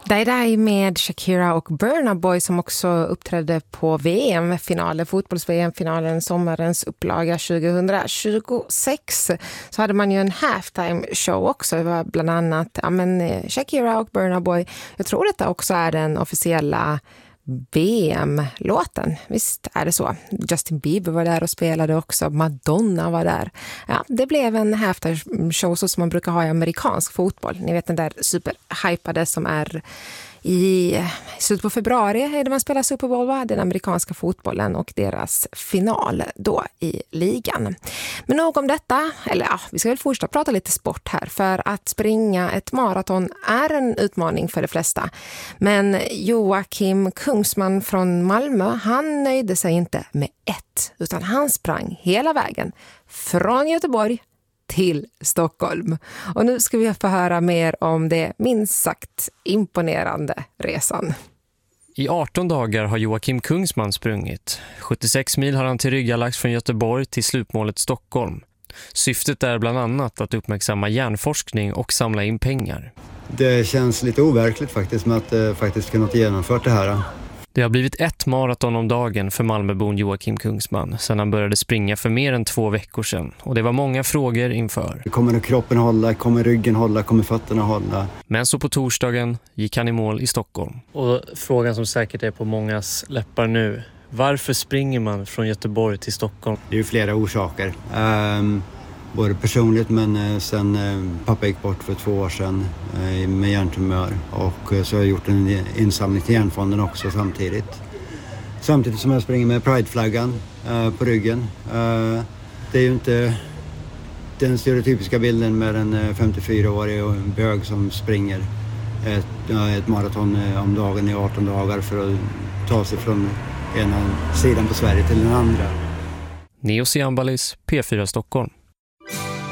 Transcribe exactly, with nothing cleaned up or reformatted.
Dai Dai med Shakira och Burna Boy som också uppträdde på V M-finalen, fotbolls-V M-finalen, sommarens upplaga tjugohundratjugosex. Så hade man ju en halftime show också. Det var bland annat ja, men Shakira och Burna Boy. Jag tror detta också är den officiella V M-låten. Visst är det så. Justin Bieber var där och spelade också. Madonna var där. Ja, det blev en halftime show så som man brukar ha i amerikansk fotboll. Ni vet den där superhypade som är i slutet på februari är det man spelar Super Bowl, va? Den amerikanska fotbollen och deras final då i ligan. Men nog om detta, eller ja, vi ska väl fortsätta prata lite sport här, för att springa ett maraton är en utmaning för de flesta. Men Joakim Kungsman från Malmö, han nöjde sig inte med ett, utan han sprang hela vägen från Göteborg till Stockholm. Och nu ska vi få höra mer om det minst sagt imponerande resan. I arton dagar har Joakim Kungsman sprungit. sjuttiosex mil har han tillryggalagt från Göteborg till slutmålet Stockholm. Syftet är bland annat att uppmärksamma hjärnforskning och samla in pengar. Det känns lite overkligt faktiskt med att uh, faktiskt kunna genomföra det här. Det har blivit ett maraton om dagen för Malmöbon Joakim Kungsman sedan han började springa för mer än två veckor sedan. Och det var många frågor inför. Kommer kroppen hålla? Kommer ryggen hålla? Kommer fötterna hålla? Men så på torsdagen gick han i mål i Stockholm. Och frågan som säkert är på mångas läppar nu. Varför springer man från Göteborg till Stockholm? Det är ju flera orsaker. Um, både personligt men uh, sen uh, pappa gick bort för två år sedan uh, med hjärntumör. Och uh, så har jag gjort en insamling till hjärnfonden också samtidigt. Samtidigt som jag springer med Pride-flaggan uh, på ryggen. Uh, det är ju inte den stereotypiska bilden med en femtiofyraårig och en bög som springer ett, uh, ett maraton uh, om dagen i arton dagar för att ta sig från ena sidan på Sverige till den andra. Neo Siambalis, P fyra Stockholm.